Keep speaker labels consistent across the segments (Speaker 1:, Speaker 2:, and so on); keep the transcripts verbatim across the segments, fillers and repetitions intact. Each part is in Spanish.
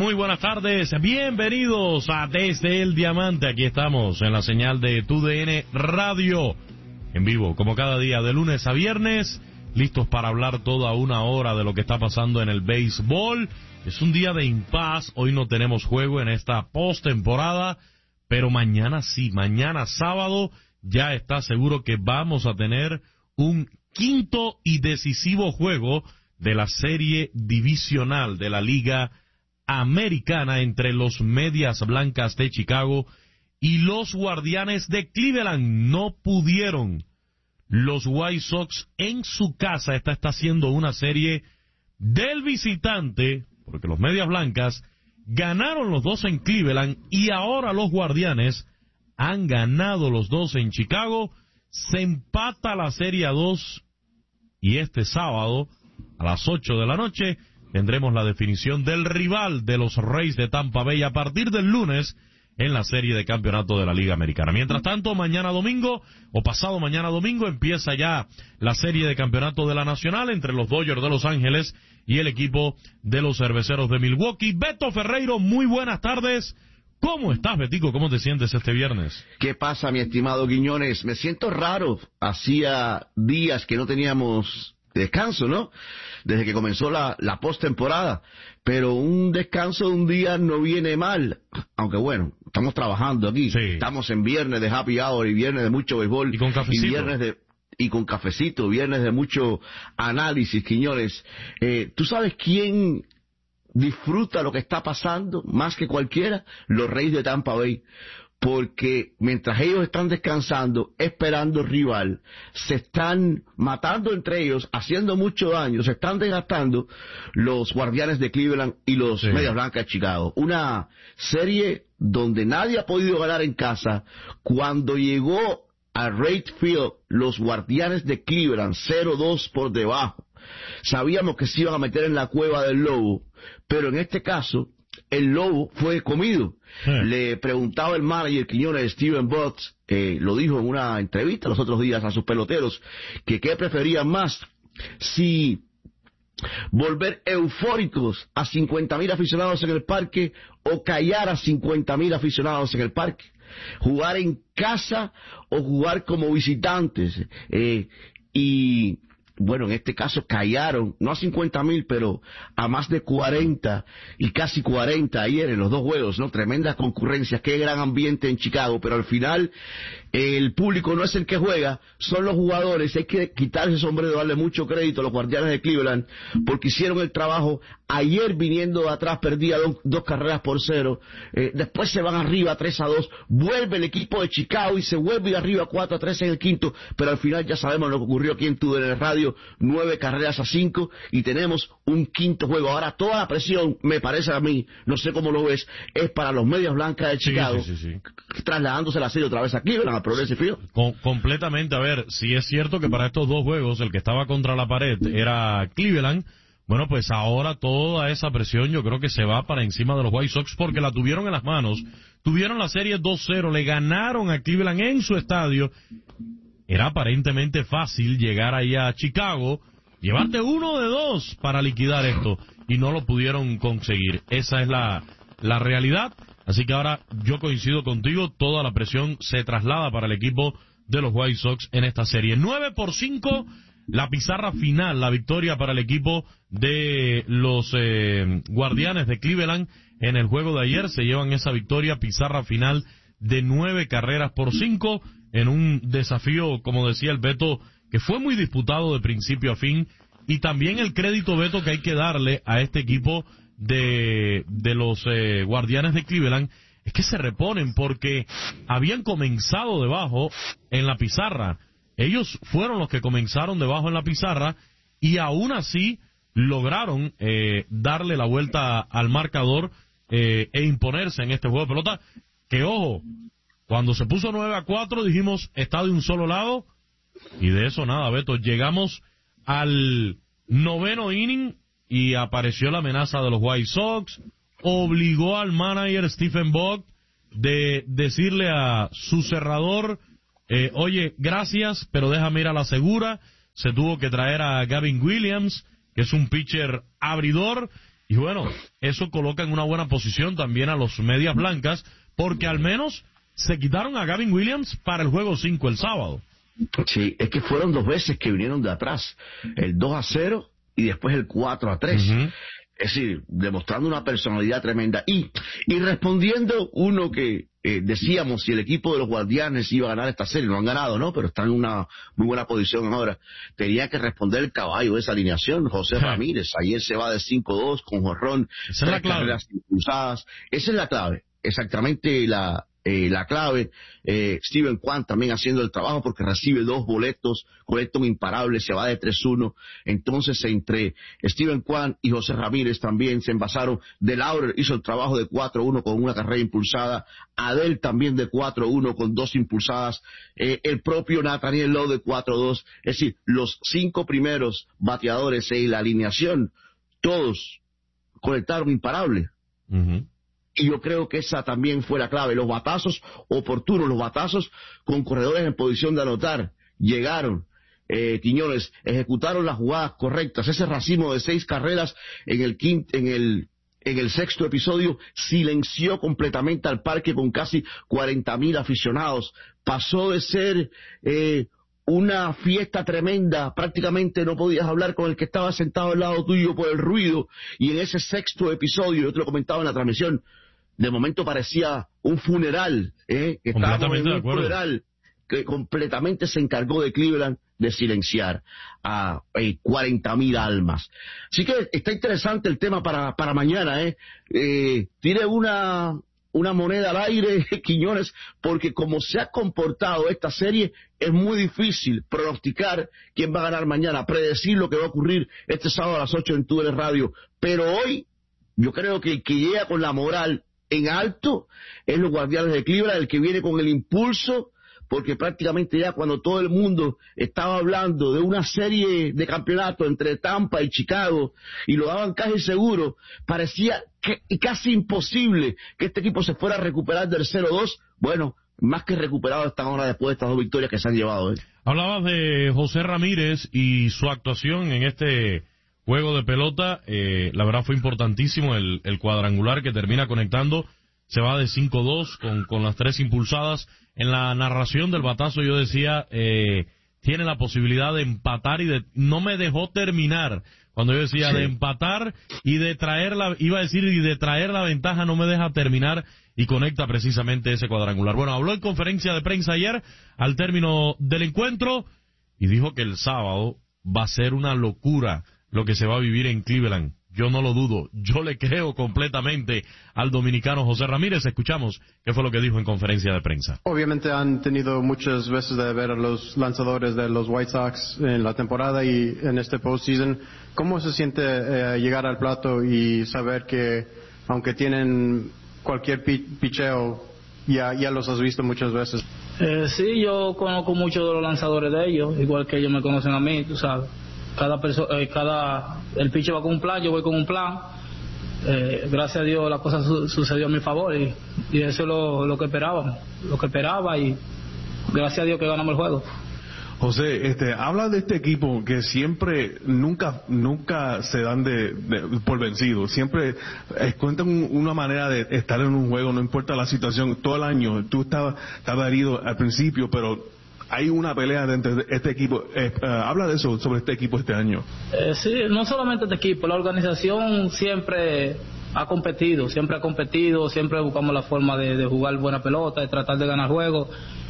Speaker 1: muy buenas tardes, bienvenidos a Desde el Diamante. Aquí estamos en la señal de T U D N Radio, en vivo, como cada día, de lunes a viernes, listos para hablar toda una hora de lo que está pasando en el béisbol. Es un día de impas, hoy no tenemos juego en esta postemporada, pero mañana sí, mañana sábado ya está seguro que vamos a tener un quinto y decisivo juego de la serie divisional de la Liga Americana entre los Medias Blancas de Chicago y los Guardianes de Cleveland. No pudieron los White Sox en su casa. Esta está siendo una serie del visitante, porque los Medias Blancas ganaron los dos en Cleveland y ahora los Guardianes han ganado los dos en Chicago. Se empata la serie a dos y este sábado a las ocho de la noche tendremos la definición del rival de los Rays de Tampa Bay a partir del lunes en la serie de campeonato de la Liga Americana. Mientras tanto, mañana domingo, o pasado mañana domingo, empieza ya la serie de campeonato de la Nacional entre los Dodgers de Los Ángeles y el equipo de los Cerveceros de Milwaukee. Beto Ferreiro, muy buenas tardes. ¿Cómo estás, Betico? ¿Cómo te sientes este viernes?
Speaker 2: ¿Qué pasa, mi estimado Quiñones? Me siento raro. Hacía días que no teníamos descanso, ¿no? Desde que comenzó la, la postemporada. Pero un descanso de un día no viene mal. Aunque bueno, estamos trabajando aquí.
Speaker 1: Sí.
Speaker 2: Estamos en viernes de happy hour y viernes de mucho béisbol.
Speaker 1: Y con cafecito.
Speaker 2: Y viernes de... y con cafecito, viernes de mucho análisis, Quiñones. Eh, ¿Tú sabes quién disfruta lo que está pasando más que cualquiera? Los Rays de Tampa Bay. Porque mientras ellos están descansando, esperando rival, se están matando entre ellos, haciendo mucho daño, se están desgastando los Guardianes de Cleveland y los sí. Medias Blancas de Chicago. Una serie donde nadie ha podido ganar en casa. Cuando llegó a Wright Field, los Guardianes de Cleveland, cero dos por debajo. Sabíamos que se iban a meter en la cueva del lobo, pero en este caso, el lobo fue comido. Sí. Le preguntaba el manager Quiñones, Steven Butts, eh, lo dijo en una entrevista los otros días a sus peloteros, que qué preferían más, si volver eufóricos a cincuenta mil aficionados en el parque o callar a cincuenta mil aficionados en el parque. Jugar en casa o jugar como visitantes. Eh, y bueno, en este caso callaron, no a cincuenta mil, pero a más de cuarenta y casi cuarenta ayer en los dos juegos, ¿no? Tremendas concurrencias, qué gran ambiente en Chicago, pero al final el público no es el que juega, son los jugadores. Hay que quitar ese sombrero, darle mucho crédito a los Guardianes de Cleveland, porque hicieron el trabajo. Ayer viniendo de atrás perdía dos, dos carreras por cero, eh, después se van arriba tres a dos, vuelve el equipo de Chicago y se vuelve arriba cuatro a tres en el quinto, pero al final ya sabemos lo que ocurrió aquí en T U D N Radio, nueve carreras a cinco y tenemos un quinto juego. Ahora toda la presión, me parece a mí, no sé cómo lo ves, es para los Medias Blancas de Chicago,
Speaker 1: sí, sí, sí, sí.
Speaker 2: trasladándose la serie otra vez a Cleveland, al Progressive Field.
Speaker 1: Com- completamente, a ver, si es cierto que para estos dos juegos el que estaba contra la pared era Cleveland. Bueno, pues ahora toda esa presión yo creo que se va para encima de los White Sox porque la tuvieron en las manos, tuvieron la serie dos cero, le ganaron a Cleveland en su estadio. Era aparentemente fácil llegar ahí a Chicago, llevarte uno de dos para liquidar esto y no lo pudieron conseguir. Esa es la, la realidad. Así que ahora yo coincido contigo, toda la presión se traslada para el equipo de los White Sox en esta serie. nueve por cinco. La pizarra final, la victoria para el equipo de los eh, Guardianes de Cleveland en el juego de ayer. Se llevan esa victoria, pizarra final de nueve carreras por cinco en un desafío, como decía el Beto, que fue muy disputado de principio a fin. Y también el crédito, Beto, que hay que darle a este equipo de, de los eh, Guardianes de Cleveland, es que se reponen porque habían comenzado debajo en la pizarra. Ellos fueron los que comenzaron debajo en la pizarra y aún así lograron eh, darle la vuelta al marcador eh, e imponerse en este juego de pelota. Que ojo, cuando se puso nueve a cuatro dijimos está de un solo lado y de eso nada, Beto. Llegamos al noveno inning y apareció la amenaza de los White Sox, obligó al manager Stephen Vogt de decirle a su cerrador, Eh, oye, gracias, pero déjame ir a la segura. Se tuvo que traer a Gavin Williams, que es un pitcher abridor, Y bueno, eso coloca en una buena posición también a los medias blancas, porque al menos se quitaron a Gavin Williams para el juego cinco el sábado.
Speaker 2: Sí, es que fueron dos veces que vinieron de atrás, el dos a cero y después el cuatro a tres. Uh-huh. Es decir, demostrando una personalidad tremenda. Y, y respondiendo uno que eh, decíamos si el equipo de los Guardianes iba a ganar esta serie, no han ganado, ¿no? Pero están en una muy buena posición ahora. Tenía que responder el caballo de esa alineación, José Ramírez. Ayer se va de cinco dos con jonrón,
Speaker 1: esa es la clave.
Speaker 2: Carreras impulsadas. Esa es la clave, exactamente la... Eh, la clave, eh, Steven Kwan también haciendo el trabajo porque recibe dos boletos, conecta un imparable, se va de tres uno, entonces entre Steven Kwan y José Ramírez también se envasaron. De Laurer hizo el trabajo de cuatro uno con una carrera impulsada, Adel también de cuatro uno con dos impulsadas, eh, el propio Nathaniel Lowe de cuatro dos, es decir, los cinco primeros bateadores en la alineación, todos conectaron imparable.
Speaker 1: Uh-huh.
Speaker 2: Y yo creo que esa también fue la clave, los batazos oportunos, los batazos con corredores en posición de anotar, llegaron, eh, Quiñones, ejecutaron las jugadas correctas, ese racimo de seis carreras en el quinto, en el, en el sexto episodio silenció completamente al parque con casi cuarenta mil aficionados, pasó de ser, eh, una fiesta tremenda, prácticamente no podías hablar con el que estaba sentado al lado tuyo por el ruido, y en ese sexto episodio, yo te lo comentaba en la transmisión, de momento parecía un funeral, ¿eh? que estábamos en un funeral que completamente se encargó de Cleveland de silenciar a eh, cuarenta mil almas. Así que está interesante el tema para, para mañana, ¿eh? eh tiene una... una moneda al aire, Quiñones, porque como se ha comportado esta serie, es muy difícil pronosticar quién va a ganar mañana, predecir lo que va a ocurrir este sábado a las ocho en T V Radio. Pero hoy, yo creo que el que llega con la moral en alto es los Guardianes de Cleveland, el que viene con el impulso, porque prácticamente ya cuando todo el mundo estaba hablando de una serie de campeonatos entre Tampa y Chicago y lo daban casi seguro, parecía que, casi imposible que este equipo se fuera a recuperar del cero dos. Bueno, más que recuperado están ahora después de estas dos victorias que se han llevado. ¿eh?
Speaker 1: Hablabas de José Ramírez y su actuación en este juego de pelota, eh, la verdad fue importantísimo el, el cuadrangular que termina conectando, se va de cinco dos con, con las tres impulsadas. En la narración del batazo yo decía, eh, tiene la posibilidad de empatar y de, no me dejó terminar, cuando yo decía sí. de empatar y de traer la, iba a decir y de traer la ventaja, no me deja terminar, y conecta precisamente ese cuadrangular. Bueno, habló en conferencia de prensa ayer, al término del encuentro, y dijo que el sábado va a ser una locura lo que se va a vivir en Cleveland. Yo no lo dudo, yo le creo completamente al dominicano José Ramírez. Escuchamos qué fue lo que dijo en conferencia de prensa.
Speaker 3: Obviamente han tenido muchas veces de ver a los lanzadores de los White Sox en la temporada y en este postseason. ¿Cómo se siente eh, llegar al plato y saber que aunque tienen cualquier pi- picheo, ya, ya los has visto muchas veces?
Speaker 4: Eh, sí, yo conozco muchos de los lanzadores de ellos, igual que ellos me conocen a mí, tú sabes. Cada persona, eh, cada, el pitcher va con un plan, yo voy con un plan. Eh, gracias a Dios la cosa su- sucedió a mi favor y, y eso es lo, lo que esperábamos, lo que esperaba y gracias a Dios que ganamos el juego.
Speaker 5: José, este, habla de este equipo que siempre, nunca, nunca se dan de, de por vencido. Siempre encuentran un, una manera de estar en un juego, no importa la situación. Todo el año, tú estabas, estabas herido al principio, pero hay una pelea dentro de este equipo. Eh, uh, habla de eso, sobre este equipo este año.
Speaker 4: Eh, sí, no solamente este equipo, la organización siempre ha competido, siempre ha competido, siempre buscamos la forma de, de jugar buena pelota, de tratar de ganar juegos,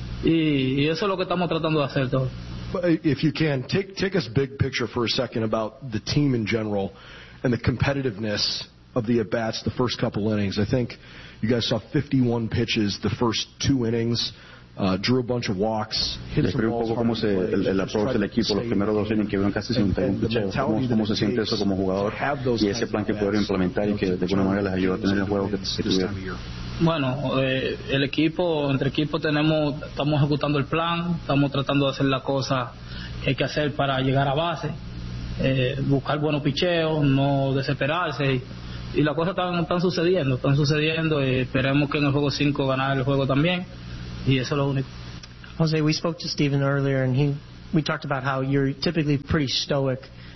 Speaker 4: y, y eso es lo que estamos tratando de hacer todos.
Speaker 6: If you can, take, take us big picture for a second about the team in general and the competitiveness of the at-bats the first couple innings. I think you guys saw fifty-one pitches the first two innings. Uh, drew a bunch of walks, hit some balls.
Speaker 7: Un poco cómo se, el, el approach del equipo, los primeros dos innings que vieron casi cincuenta y uno picheos, cómo, cómo se siente eso como jugador y ese plan que pudieron implementar y que de alguna manera les ayudó a tener el juego que, que tuvieron.
Speaker 4: Bueno, eh, el equipo, entre equipos tenemos, estamos ejecutando el plan, estamos tratando de hacer las cosas que hay que hacer para llegar a base, eh, buscar buenos picheos, no desesperarse y, y las cosas están, están sucediendo, están sucediendo y esperemos que en el juego cinco ganar el juego también. Y eso es lo único.
Speaker 8: Jose, we spoke to Steven earlier, and he we talked about how you're typically pretty stoic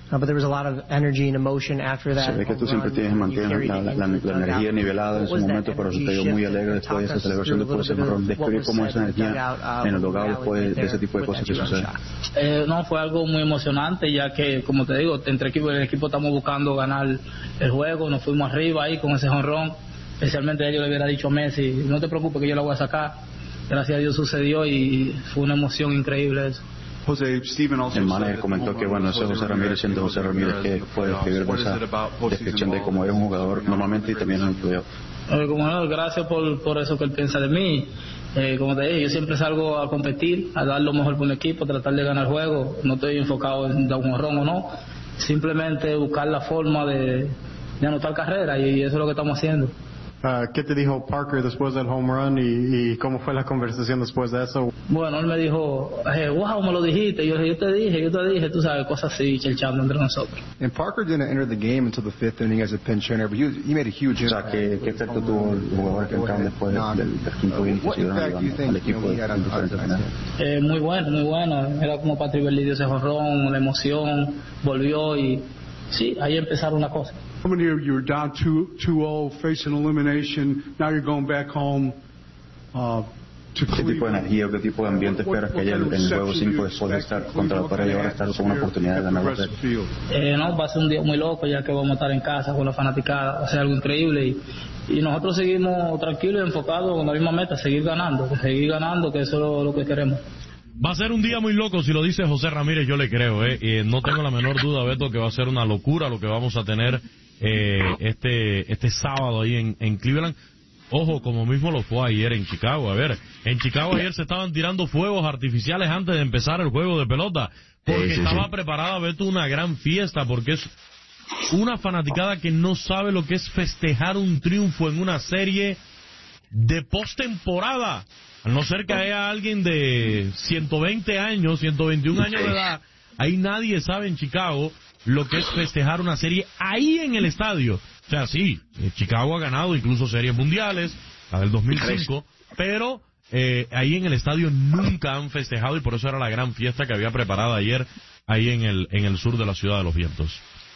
Speaker 8: Uh, but there was a lot of energy and emotion after that.
Speaker 7: Se ve que tú siempre tienes, mantienes la, la, la, la energía nivelada en su momento, pero se te dio muy alegre después de esa celebración, después de ese marrón. Describe cómo esa energía en el dogado después de ese tipo de cosas que suceden.
Speaker 4: Eh, no, fue algo muy emocionante, ya que, como te digo, entre equipo, el equipo estamos buscando ganar el juego, nos fuimos arriba ahí con ese jonrón, especialmente yo le hubiera dicho a Messi, no te preocupes que yo la voy a sacar. Gracias a Dios sucedió y fue una emoción increíble eso.
Speaker 7: José, Steven el manager comentó que bueno, ese José Ramírez, siendo José Ramírez, que puede escribir esa descripción de cómo es un jugador normalmente y también en el playoff.
Speaker 4: Eh, como no, gracias por, por eso que él piensa de mí. Eh, como te dije, yo siempre salgo a competir, a dar lo mejor por un equipo, tratar de ganar el juego. No estoy enfocado en dar un honrón o no, simplemente buscar la forma de, de anotar carrera y eso es lo que estamos haciendo.
Speaker 3: Uh, ¿Qué te dijo Parker después del home run y, y cómo fue la conversación después de eso?
Speaker 4: Bueno, él me dijo, hey, wow, me lo dijiste. Yo, yo te dije, yo te dije, tú sabes, cosas así, chelchando entre nosotros.
Speaker 9: And Parker didn't enter the game until the fifth inning as a pinch hitter, but he, he made a huge impact.
Speaker 7: O sea, ¿qué, qué efecto tuvo el jugador que entró después del, del quinto inning que siguieron ayudando al equipo de diferentes maneras?
Speaker 4: Eh, muy bueno, muy bueno. Era como Patrick Bailey dio ese jonrón, la emoción, volvió y sí, ahí empezaron las cosas.
Speaker 10: Coming here, you were down two oh, facing elimination. Now you're going back home uh, to
Speaker 7: Cleveland. ¿Qué tipo de energía o qué tipo de ambiente esperas que haya en el juego cinco después de estar contra la pared y ahora estar con una oportunidad de ganar la serie?
Speaker 4: Eh, no, va a ser un día muy loco ya que vamos a estar en casa con la fanaticada, va a ser algo increíble y, y nosotros seguimos tranquilos y enfocados con la misma meta, seguir ganando, seguir ganando, que eso es lo, lo que queremos.
Speaker 1: Va a ser un día muy loco, si lo dice José Ramírez, yo le creo, ¿eh? Y no tengo la menor duda, Beto, que va a ser una locura lo que vamos a tener eh, este este sábado ahí en, en Cleveland. Ojo, como mismo lo fue ayer en Chicago. A ver, en Chicago ayer se estaban tirando fuegos artificiales antes de empezar el juego de pelota, porque sí, sí, estaba sí. preparada, Beto, una gran fiesta, porque es una fanaticada que no sabe lo que es festejar un triunfo en una serie de postemporada. A no ser que haya alguien de ciento veinte años, ciento veintiún años de edad, ahí nadie sabe en Chicago lo que es festejar una serie ahí en el estadio. O sea, sí, Chicago ha ganado incluso series mundiales, la del dos mil cinco, pero eh, ahí en el estadio nunca han festejado y por eso era la gran fiesta que había preparada ayer ahí en el en el sur de la Ciudad de los Vientos.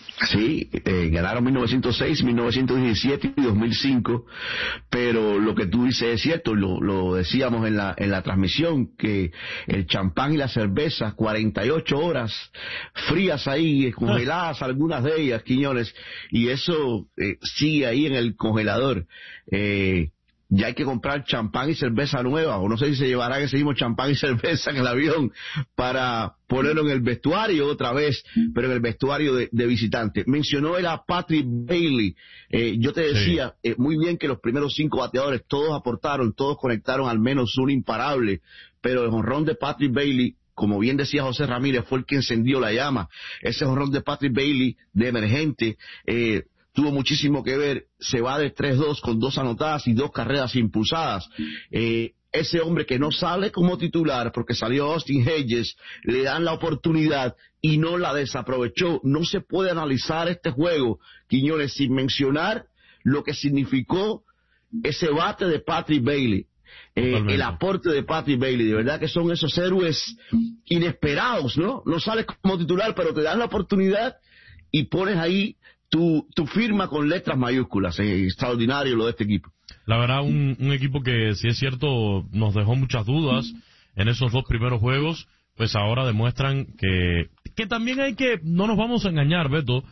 Speaker 2: Sí, eh, ganaron mil novecientos seis, mil novecientos diecisiete y dos mil cinco, pero lo que tú dices es cierto, lo, lo decíamos en la en la transmisión, que el champán y la cerveza, cuarenta y ocho horas frías ahí, congeladas algunas de ellas, Quiñones, y eso eh, sigue ahí en el congelador. Eh, ya hay que comprar champán y cerveza nueva, o no sé si se llevarán ese mismo champán y cerveza en el avión para ponerlo en el vestuario otra vez, pero en el vestuario de, de visitante. Mencionó él a Patrick Bailey, eh, yo te decía, sí. eh, muy bien que los primeros cinco bateadores todos aportaron, todos conectaron al menos un imparable, pero el jonrón de Patrick Bailey, como bien decía José Ramírez, fue el que encendió la llama. Ese jonrón de Patrick Bailey, de emergente, eh, tuvo muchísimo que ver, se va de tres dos con dos anotadas y dos carreras impulsadas. Eh, ese hombre que no sale como titular porque salió Austin Hedges, le dan la oportunidad y no la desaprovechó. No se puede analizar este juego, Quiñones, sin mencionar lo que significó ese bate de Patrick Bailey. Eh, el aporte de Patrick Bailey, de verdad que son esos héroes inesperados, ¿no? No sales como titular, pero te dan la oportunidad y pones ahí Tu, tu firma con letras mayúsculas. Es extraordinario lo de este equipo.
Speaker 1: La verdad, un, un equipo que, si es cierto, nos dejó muchas dudas en esos dos primeros juegos, pues ahora demuestran que, que también hay que, no nos vamos a engañar, Beto,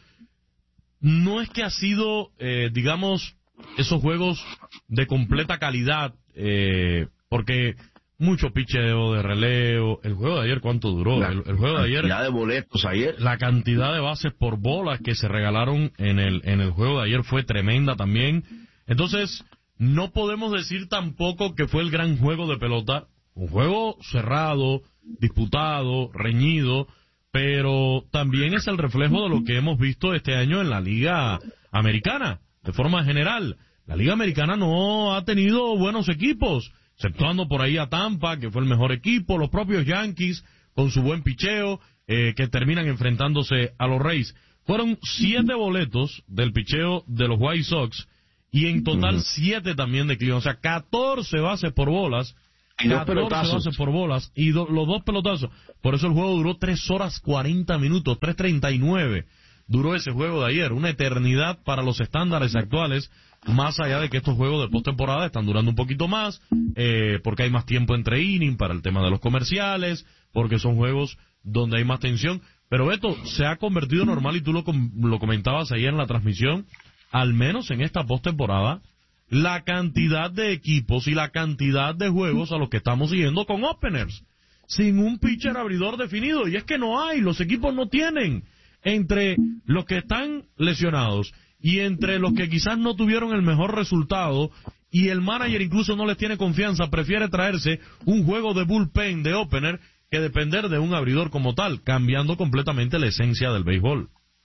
Speaker 1: no es que ha sido, eh, digamos, esos juegos de completa calidad, eh, porque mucho picheo de relevo. El juego de ayer, ¿cuánto duró? El, el juego de ayer,
Speaker 2: la cantidad de boletos ayer,
Speaker 1: la cantidad de bases por bolas que se regalaron en el en el juego de ayer fue tremenda también. Entonces, no podemos decir tampoco que fue el gran juego de pelota. Un juego cerrado, disputado, reñido, pero también es el reflejo de lo que hemos visto este año en la Liga Americana, de forma general. La Liga Americana no ha tenido buenos equipos, exceptuando por ahí a Tampa, que fue el mejor equipo, los propios Yankees, con su buen picheo, eh, que terminan enfrentándose a los Rays. Fueron siete boletos del picheo de los White Sox, y en total siete también de Cleveland. O sea, catorce bases por bolas catorce bases por bolas y do, los dos pelotazos. Por eso el juego duró tres horas cuarenta minutos, tres treinta y nueve. Duró ese juego de ayer, una eternidad para los estándares actuales, más allá de que estos juegos de postemporada están durando un poquito más, eh, porque hay más tiempo entre innings para el tema de los comerciales, porque son juegos donde hay más tensión. Pero Beto, se ha convertido normal, y tú lo, lo comentabas ayer en la transmisión, al menos en esta postemporada, la cantidad de equipos y la cantidad de juegos a los que estamos siguiendo con openers, sin un pitcher abridor definido, y es que no hay, los equipos no tienen. Entre los que están lesionados y entre los que quizás no tuvieron el mejor resultado y el manager incluso no les tiene confianza, prefiere traerse un juego de bullpen de opener que depender de un abridor como tal, cambiando completamente la esencia del béisbol.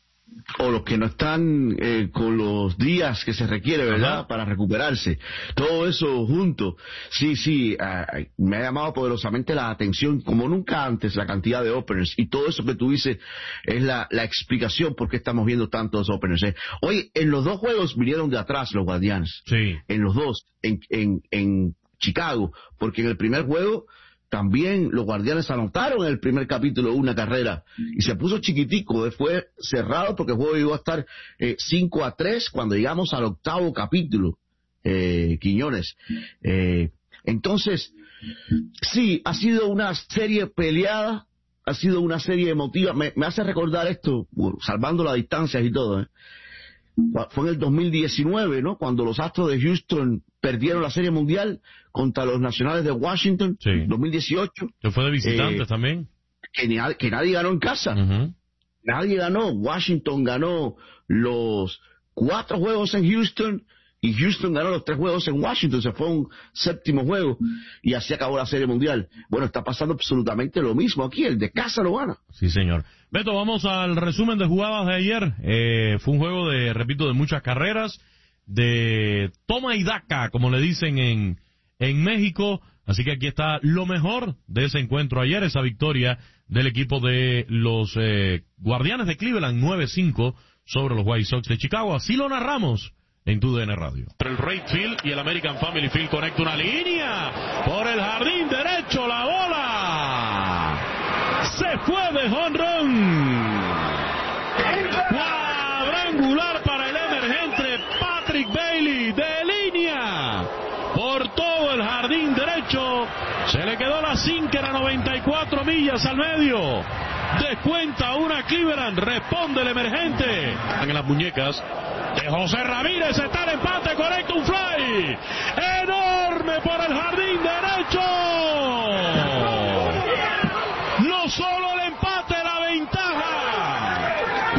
Speaker 2: O los que no están eh, con los días que se requiere, ¿verdad?, Ajá. para recuperarse. Todo eso junto. Sí, sí, uh, me ha llamado poderosamente la atención, como nunca antes, la cantidad de openers. Y todo eso que tú dices es la, la explicación por qué estamos viendo tantos openers. ¿eh? Oye, en los dos juegos vinieron de atrás los Guardianes.
Speaker 1: Sí.
Speaker 2: En los dos, en, en, en Chicago. Porque en el primer juego también los Guardianes anotaron en el primer capítulo una carrera y se puso chiquitico, fue cerrado porque el juego iba a estar eh, cinco a tres cuando llegamos al octavo capítulo, eh, Quiñones. Eh, entonces, sí, ha sido una serie peleada, ha sido una serie emotiva. Me, me hace recordar esto, bueno, salvando las distancias y todo, ¿eh? Fue en el dos mil diecinueve, ¿no?, cuando los Astros de Houston perdieron la Serie Mundial contra los Nacionales de Washington,
Speaker 1: sí.
Speaker 2: dos mil dieciocho.
Speaker 1: Que fue de visitantes eh, también.
Speaker 2: Que, ni, que nadie ganó en casa.
Speaker 1: Uh-huh.
Speaker 2: Nadie ganó. Washington ganó los cuatro juegos en Houston y Houston ganó los tres juegos en Washington. Se fue un séptimo juego y así acabó la Serie Mundial. Bueno, está pasando absolutamente lo mismo aquí. El de casa lo gana.
Speaker 1: Sí, señor. Beto, vamos al resumen de jugadas de ayer. Eh, fue un juego de, repito, de muchas carreras, de toma y daca, como le dicen en, en México. Así que aquí está lo mejor de ese encuentro ayer, esa victoria del equipo de los eh, Guardianes de Cleveland, nueve cinco sobre los White Sox de Chicago. Así lo narramos en tu D N Radio. El right field y el American Family Field conecta una línea por el jardín derecho, la bola se fue de jonrón. Cuadrangular para el emergente Patrick Bailey, de línea por todo el jardín derecho. Se le quedó la sinker a noventa y cuatro millas al medio. Descuenta una Cleveland, responde el emergente. En las muñecas de José Ramírez está el empate, correcto, un fly enorme por el jardín derecho. No solo el empate, la ventaja.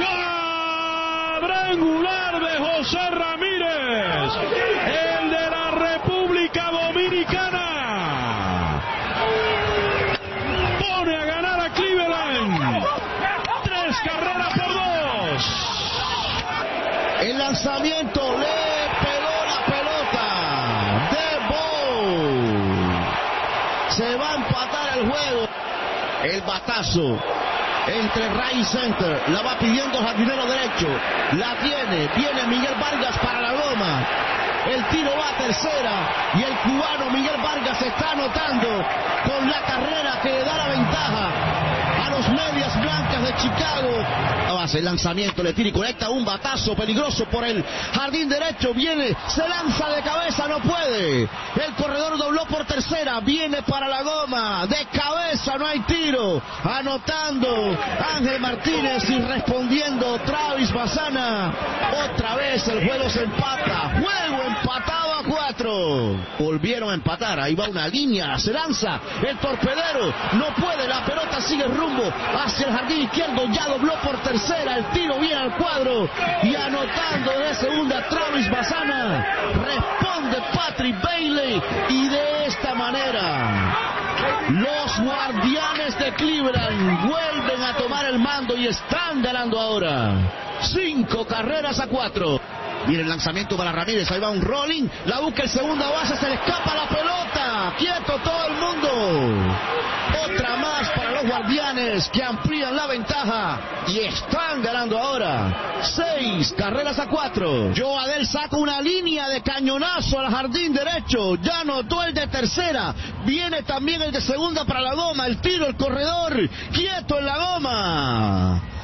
Speaker 1: Cuadrangular de José Ramírez, el de la República Dominicana. Pone a ganar a Cleveland. Tres carreras por dos.
Speaker 2: El lanzamiento le peló la pelota. De Bow. Se va a empatar el juego. El batazo entre right center, la va pidiendo el jardinero derecho, la tiene, viene Miguel Vargas para la goma, el tiro va a tercera y el cubano Miguel Vargas está anotando con la carrera que le da la ventaja a los Medias Blancas de Chicago. El lanzamiento le tira y conecta un batazo peligroso por el jardín derecho, viene, se lanza de cabeza, no puede, el corredor dobló por tercera, viene para la goma, de cabeza, no hay tiro, anotando Ángel Martínez y respondiendo Travis Bassana. Otra vez el juego se empata, juego empatado a cuatro, volvieron a empatar, ahí va una línea, se lanza el torpedero, no puede, la pelota sigue rumbo hacia el jardín izquierdo, ya dobló por tercera, el tiro viene al cuadro y anotando de segunda Travis Bassana, responde Patrick Bailey y de esta manera los Guardianes de Cleveland vuelven a tomar el mando y están ganando ahora cinco carreras a cuatro. Viene el lanzamiento para Ramírez, ahí va un rolling, la busca el segunda base, se le escapa la pelota, quieto todo el mundo. Otra más para los Guardianes, que amplían la ventaja y están ganando ahora seis carreras a cuatro. Joe Adell saca una línea de cañonazo al jardín derecho, ya anotó el de tercera, viene también el de segunda para la goma, el tiro, el corredor, quieto en la goma.